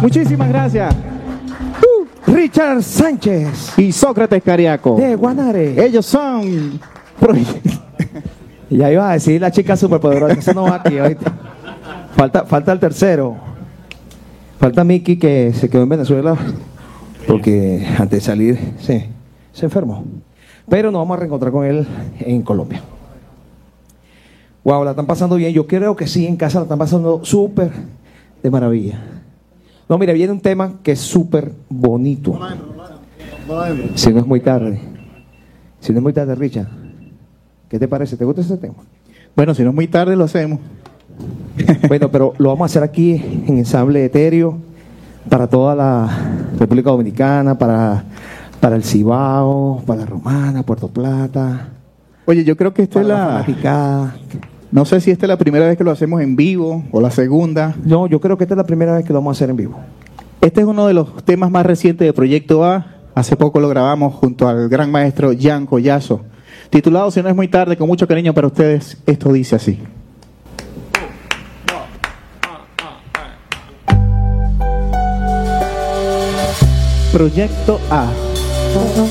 Muchísimas gracias. Richard Sánchez Y Sócrates Cariaco. de Guanare. Ellos son... Ya iba a decir la chica superpoderosa, eso no va aquí, ¿oíste? Falta el tercero. Falta Mickey, que se quedó en Venezuela porque antes de salir se enfermó. Pero nos vamos a reencontrar con él en Colombia. Wow, la están pasando bien. Yo creo que sí, en casa la están pasando súper de maravilla. No, mira, viene un tema que es súper bonito. Si no es muy tarde. Si no es muy tarde, Richard. ¿Qué te parece? ¿Te gusta ese tema? Bueno, si no es muy tarde, lo hacemos. Bueno, pero lo vamos a hacer aquí en Ensamble Etéreo para toda la República Dominicana, para el Cibao, para la Romana, Puerto Plata. Oye, yo creo que esta es para la la... fanaticada. No sé si esta es la primera vez que lo hacemos en vivo o la segunda. No, yo creo que esta es la primera vez que lo vamos a hacer en vivo. Este es uno de los temas más recientes de Proyecto A. Hace poco lo grabamos junto al gran maestro Jan Collazo. Titulado Si no es muy tarde, con mucho cariño para ustedes. Esto dice así. Proyecto A.